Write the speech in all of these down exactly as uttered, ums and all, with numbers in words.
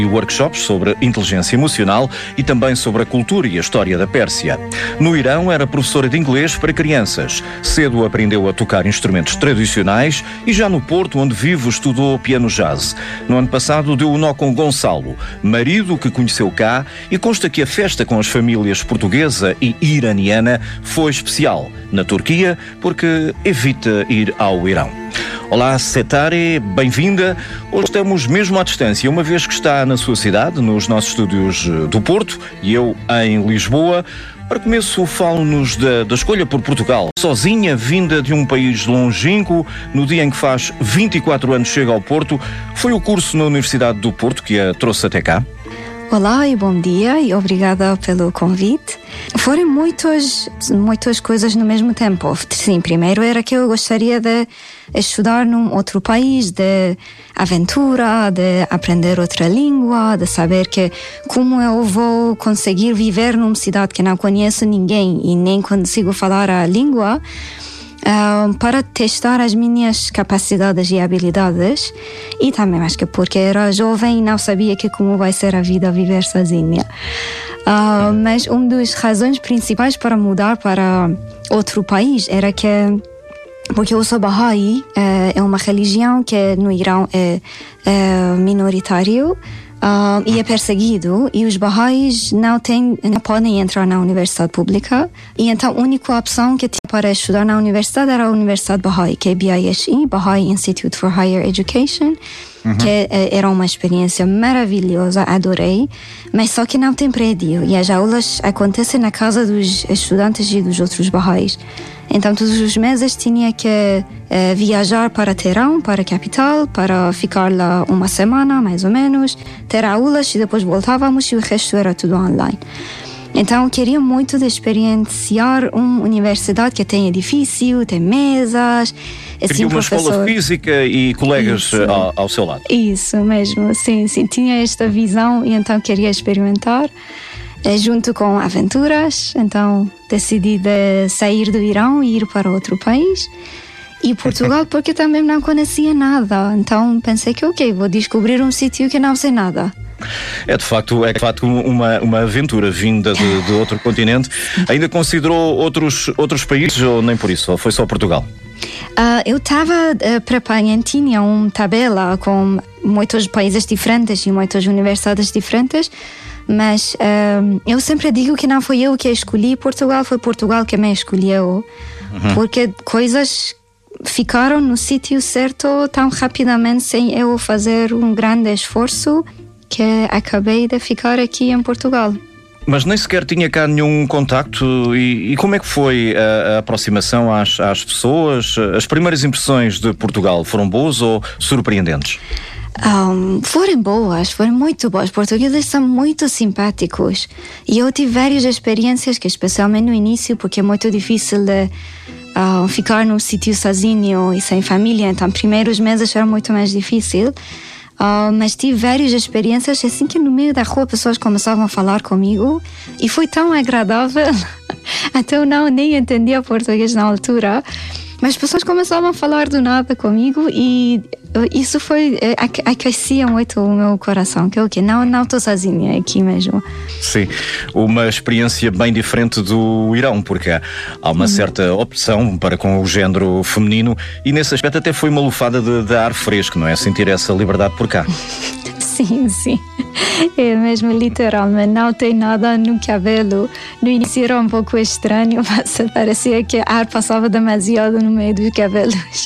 e workshops sobre inteligência emocional e também sobre a cultura e a história da Pérsia. No Irão era professora de inglês para crianças. Cedo aprendeu a tocar instrumentos tradicionais e já no Porto, onde vive, estudou piano jazz. No ano passado deu o nó com Gonçalo, marido que conheceu cá, e consta que a festa com as famílias portuguesa e iraniana foi especial na Turquia porque evita ir ao Irão. Olá, Setare, bem-vinda. Hoje estamos mesmo à distância, uma vez que está na sua cidade, nos nossos estúdios do Porto, e eu em Lisboa. Para começo, falo-nos da, da escolha por Portugal. Sozinha, vinda de um país longínquo, no dia em que faz vinte e quatro anos chega ao Porto, foi o curso na Universidade do Porto que a trouxe até cá? Olá e bom dia e obrigada pelo convite. Foram muitas, muitas coisas no mesmo tempo. Sim, primeiro era que eu gostaria de estudar num outro país, de aventura, de aprender outra língua, de saber que como eu vou conseguir viver numa cidade que não conheço ninguém e nem consigo falar a língua, Uh, para testar as minhas capacidades e habilidades, e também acho que porque era jovem e não sabia que como vai ser a vida viver sozinha. Uh, mas uma das razões principais para mudar para outro país era que, porque eu sou Bahá'í, uh, é uma religião que no Irão é, é minoritário. Uh, e é perseguido, e os Bahá'ís não, têm, não podem entrar na universidade pública, e então a única opção que tinha para estudar na universidade era a Universidade Bahá'í, que é B I H E, Bahá'í Institute for Higher Education, uhum. que era uma experiência maravilhosa, adorei, mas só que não tem prédio, e as aulas acontecem na casa dos estudantes e dos outros Bahá'ís. Então todos os meses tinha que uh, viajar para Teherão, para a capital, para ficar lá uma semana, mais ou menos, ter aulas e depois voltávamos e o resto era tudo online. Então eu queria muito de experienciar uma universidade que tem edifício, tem mesas. Queria uma professor... escola física e colegas ao, ao seu lado. Isso mesmo, sim, sim, tinha esta visão e então queria experimentar. Junto com aventuras, então decidi de sair do Irão e ir para outro país. E Portugal porque também não conhecia nada, então pensei que ok, vou descobrir um sítio que não sei nada. É de facto, é de facto uma, uma aventura vinda de, de outro continente. Ainda considerou outros, outros países ou nem por isso? Ou foi só Portugal? Uh, eu estava uh, preparando, tinha uma tabela com muitos países diferentes e muitas universidades diferentes. Mas uh, eu sempre digo que não foi eu que escolhi Portugal, foi Portugal que me escolheu. Uhum. Porque coisas ficaram no sítio certo tão rapidamente, sem eu fazer um grande esforço, que acabei de ficar aqui em Portugal. Mas nem sequer tinha cá nenhum contacto. E, e como é que foi a, a aproximação às, às pessoas? As primeiras impressões de Portugal foram boas ou surpreendentes? Um, foram boas, foram muito boas. Os portugueses são muito simpáticos e eu tive várias experiências, que especialmente no início, porque é muito difícil de uh, ficar num sítio sozinho e sem família, então primeiros meses era muito mais difícil. Uh, mas tive várias experiências assim que no meio da rua pessoas começavam a falar comigo e foi tão agradável. Até eu não nem entendia português na altura, mas as pessoas começavam a falar do nada comigo e isso foi, aquecia muito o meu coração, que é o quê? Não, não estou sozinha aqui mesmo. Sim, uma experiência bem diferente do Irão, porque há uma certa opção para com o género feminino e nesse aspecto até foi uma lufada de, de ar fresco, não é? Sentir essa liberdade por cá. Sim, sim. É mesmo literalmente, não tem nada no cabelo. No início era um pouco estranho, mas parecia que o ar passava demasiado no meio dos cabelos.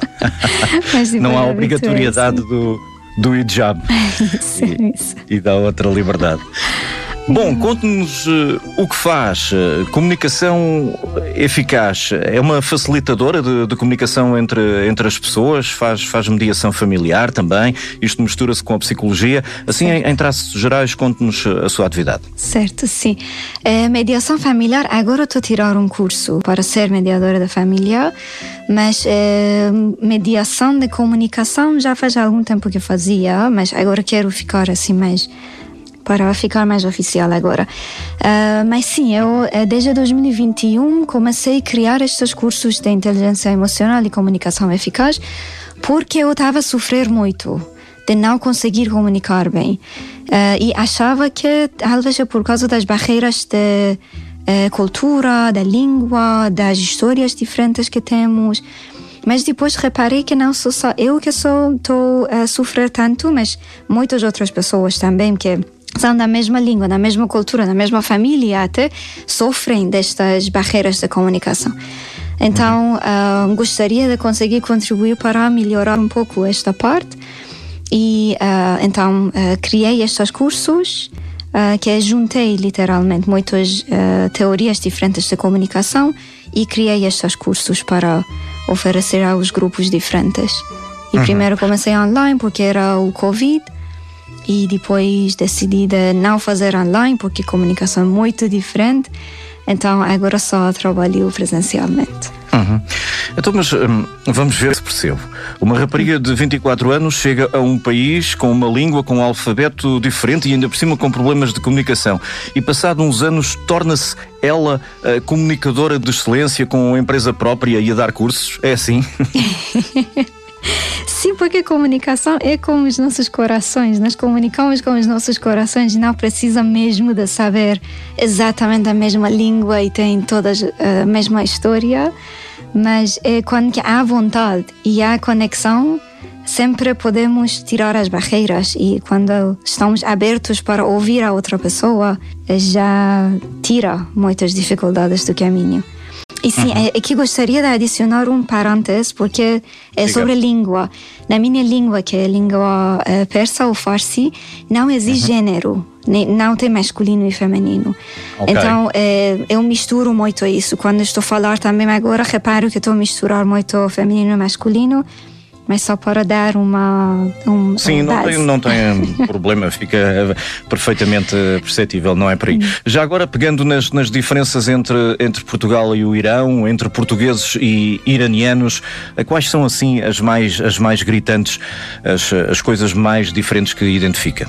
Mas, não há obrigatoriedade do, do hijab. Isso, e, isso. e dá outra liberdade. Bom, conte-nos uh, o que faz. Uh, comunicação eficaz. É uma facilitadora de, de comunicação entre, entre as pessoas? Faz, faz mediação familiar também? Isto mistura-se com a psicologia? Assim, em, em traços gerais, conte-nos a sua atividade. Certo, sim. É, mediação familiar, agora estou a tirar um curso para ser mediadora da família, mas é, mediação de comunicação já faz algum tempo que fazia, mas agora quero ficar assim mais... para ficar mais oficial agora. Uh, mas sim, eu desde dois mil e vinte e um comecei a criar estes cursos de inteligência emocional e comunicação eficaz porque eu estava a sofrer muito de não conseguir comunicar bem. Uh, e achava que talvez é por causa das barreiras de uh, cultura, da língua, das histórias diferentes que temos. Mas depois reparei que não sou só eu que estou a sofrer tanto, mas muitas outras pessoas também que são da mesma língua, da mesma cultura, da mesma família até, sofrem destas barreiras de comunicação. Então, uh, gostaria de conseguir contribuir para melhorar um pouco esta parte. E uh, então uh, criei estes cursos uh, que juntei literalmente muitas uh, teorias diferentes de comunicação e criei estes cursos para oferecer aos grupos diferentes. E uhum. primeiro comecei online porque era o Covid e depois decidi de não fazer online porque a comunicação é muito diferente. Então agora só trabalho presencialmente. Uhum. Então, mas hum, vamos ver se percebo. Uma rapariga de vinte e quatro anos chega a um país com uma língua, com um alfabeto diferente e ainda por cima com problemas de comunicação. E passado uns anos torna-se ela a comunicadora de excelência com a empresa própria e a dar cursos? É assim? Sim, porque a comunicação é com os nossos corações. Nós comunicamos com os nossos corações e não precisa mesmo de saber exatamente a mesma língua e tem todas a mesma história. Mas é quando há vontade e há conexão, sempre podemos tirar as barreiras. E quando estamos abertos para ouvir a outra pessoa, já tira muitas dificuldades do caminho. E sim, uhum. é, é que gostaria de adicionar um parênteses, porque é Diga. sobre língua. Na minha língua, que é a língua uh, persa ou farsi, não existe uhum. gênero, nem, não tem masculino e feminino. Okay. Então, é, eu misturo muito isso. Quando estou a falar também agora, reparo que estou a misturar muito feminino e masculino, mas só para dar uma... Um, Sim, uma não tem, não tem problema, fica perfeitamente perceptível, não é por aí. Hum. Já agora, pegando nas, nas diferenças entre, entre Portugal e o Irão, entre portugueses e iranianos, quais são assim as mais, as mais gritantes, as, as coisas mais diferentes que identifica?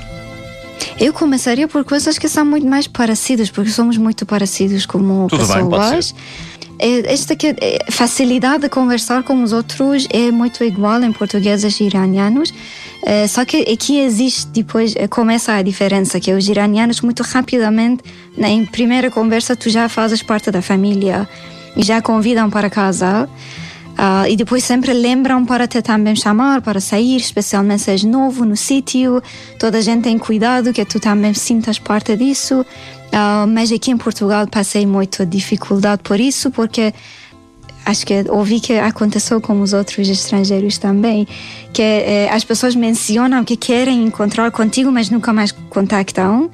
Eu começaria por coisas que são muito mais parecidas, porque somos muito parecidos como Tudo pessoas. Bem, pode ser. Esta que, facilidade de conversar com os outros é muito igual em portugueses e iranianos, só que aqui existe, depois começa a diferença, que os iranianos muito rapidamente, em primeira conversa, tu já fazes parte da família e já convidam para casa. Uh, e depois sempre lembram para te também chamar para sair, especialmente se és novo no sítio. Toda a gente tem cuidado que tu também sintas parte disso. Uh, mas aqui em Portugal passei muita dificuldade por isso, porque acho que ouvi que aconteceu com os outros estrangeiros também, que eh, as pessoas mencionam que querem encontrar contigo, mas nunca mais contactam.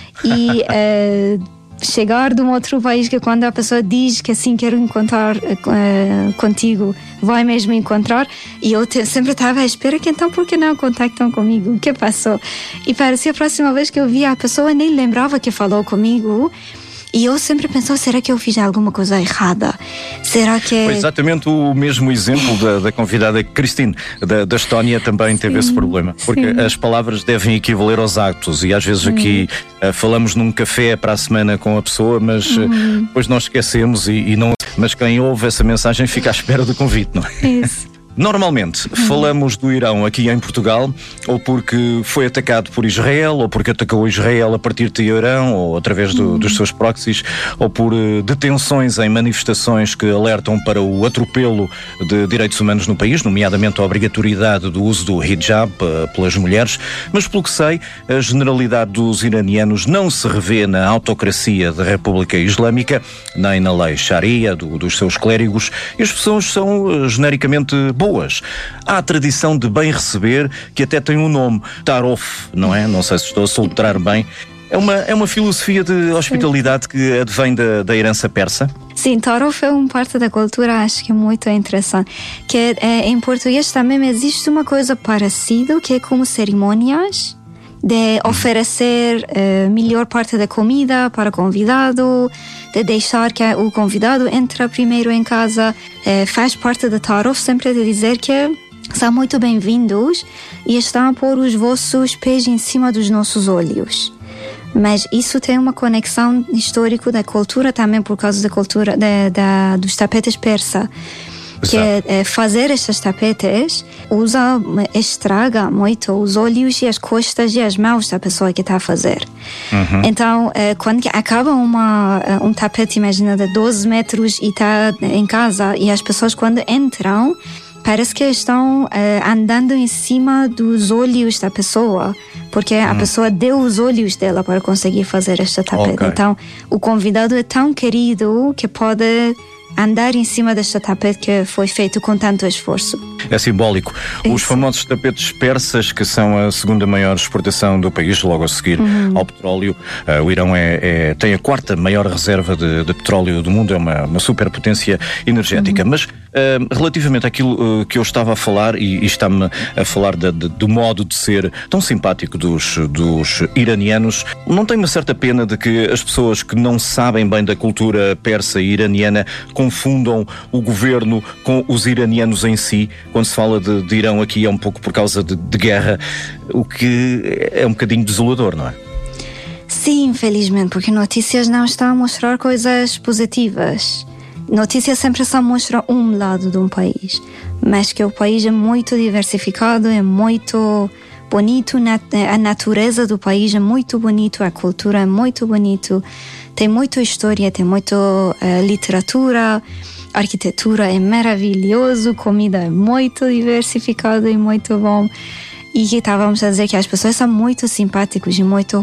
E eh, chegar de um outro país, que quando a pessoa diz que assim, quero encontrar uh, contigo, vai mesmo encontrar, e eu te, sempre estava à espera que então por que não contactam comigo? O que passou? E parecia a próxima vez que eu via a pessoa, nem lembrava que falou comigo. E eu sempre pensava, será que eu fiz alguma coisa errada? Será que... Foi exatamente o mesmo exemplo da, da convidada Christine, da, da Estónia, também teve sim, esse problema. Porque sim. as palavras devem equivaler aos atos. E às vezes hum. aqui uh, falamos num café para a semana com a pessoa, mas hum. uh, depois nós esquecemos e, e não... Mas quem ouve essa mensagem fica à espera do convite, não é? Isso. Normalmente uhum. falamos do Irão aqui em Portugal, ou porque foi atacado por Israel, ou porque atacou Israel a partir de Teherão, ou através do, uhum. dos seus proxies, ou por uh, detenções em manifestações que alertam para o atropelo de direitos humanos no país, nomeadamente a obrigatoriedade do uso do hijab uh, pelas mulheres. Mas, pelo que sei, a generalidade dos iranianos não se revê na autocracia da República Islâmica, nem na lei Sharia do, dos seus clérigos, e as pessoas são uh, genericamente boas. Há a tradição de bem receber, que até tem um nome, Tarof, não é? Não sei se estou a soltar bem. É uma, é uma filosofia de hospitalidade que advém da, da herança persa? Sim, Tarof é uma parte da cultura, acho que é muito interessante. Que é, em português também existe uma coisa parecida, que é como cerimônias de oferecer a uh, melhor parte da comida para o convidado, de deixar que o convidado entre primeiro em casa, uh, faz parte da Tarof, sempre de dizer que são muito bem-vindos e estão a pôr os vossos pés em cima dos nossos olhos. Mas isso tem uma conexão histórica da cultura também, por causa da cultura da, da, dos tapetes persa. que é, fazer estes tapetes usa, estraga muito os olhos e as costas e as mãos da pessoa que está a fazer. Uhum. Então, quando acaba uma, um tapete, imagina, de doze metros e está em casa, e as pessoas quando entram, parece que estão uh, andando em cima dos olhos da pessoa, porque hum. a pessoa deu os olhos dela para conseguir fazer este tapete. Okay. Então, o convidado é tão querido que pode andar em cima deste tapete que foi feito com tanto esforço. É simbólico. Isso. Os famosos tapetes persas, que são a segunda maior exportação do país, logo a seguir uhum. ao petróleo. Uh, o Irão é, é, tem a quarta maior reserva de, de petróleo do mundo, é uma, uma superpotência energética. Uhum. Mas, uh, relativamente àquilo uh, que eu estava a falar, e, e está-me a falar de, de, do modo de ser tão simpático dos, dos iranianos, não tem uma certa pena de que as pessoas que não sabem bem da cultura persa e iraniana confundam o governo com os iranianos em si? Quando se fala de, de Irão aqui é um pouco por causa de, de guerra, o que é um bocadinho desolador, não é? Sim, infelizmente, porque notícias não estão a mostrar coisas positivas. Notícias sempre só mostram um lado de um país, mas que o país é muito diversificado, é muito bonito, a natureza do país é muito bonito, a cultura é muito bonito, tem muita história, tem muita uh, literatura, arquitetura é maravilhoso, comida é muito diversificada e muito bom. E estávamos a dizer que as pessoas são muito simpáticos e muito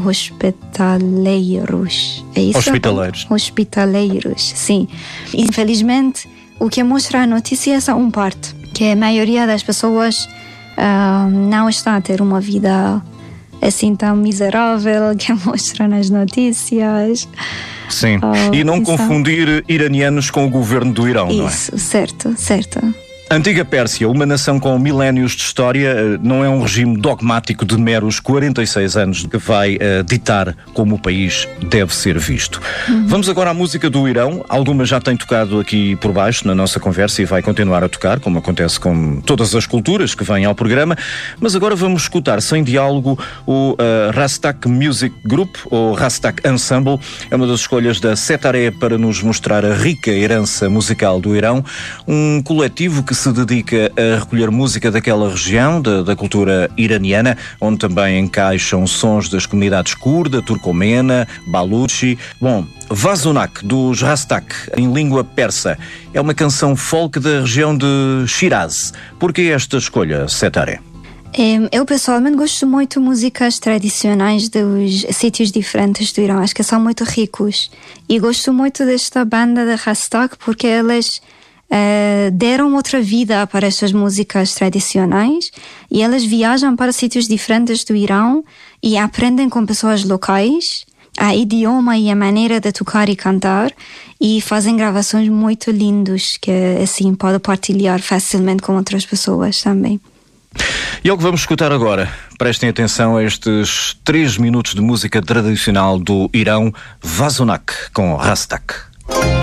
hospitaleiros. É isso? Hospitaleiros. Hospitaleiros, sim. Infelizmente, o que mostra a notícia é só uma parte, que a maioria das pessoas uh, não está a ter uma vida assim tão miserável que mostra nas notícias. Sim, uh, e não confundir iranianos com o governo do Irão, isso, não é? Isso, certo, certo. A antiga Pérsia, uma nação com milénios de história, não é um regime dogmático de meros quarenta e seis anos que vai uh, ditar como o país deve ser visto. Uhum. Vamos agora à música do Irão. Alguma já tem tocado aqui por baixo na nossa conversa e vai continuar a tocar, como acontece com todas as culturas que vêm ao programa. Mas agora vamos escutar sem diálogo o uh, Rastak Music Group, ou Rastak Ensemble. É uma das escolhas da Setareh para nos mostrar a rica herança musical do Irão. Um coletivo que se dedica a recolher música daquela região, da, da cultura iraniana, onde também encaixam sons das comunidades curda, turcomena, baluchi. Bom, Vazunak, dos Rastak, em língua persa, é uma canção folk da região de Shiraz. Por que esta escolha, Setareh? Eu pessoalmente gosto muito de músicas tradicionais dos sítios diferentes do Irão, acho que são muito ricos. E gosto muito desta banda de Rastak porque elas Uh, deram outra vida para estas músicas tradicionais e elas viajam para sítios diferentes do Irão e aprendem com pessoas locais a idioma e a maneira de tocar e cantar e fazem gravações muito lindas que assim pode partilhar facilmente com outras pessoas também. E é o que vamos escutar agora. Prestem atenção a estes três minutos de música tradicional do Irão, Vazunak com Rastak.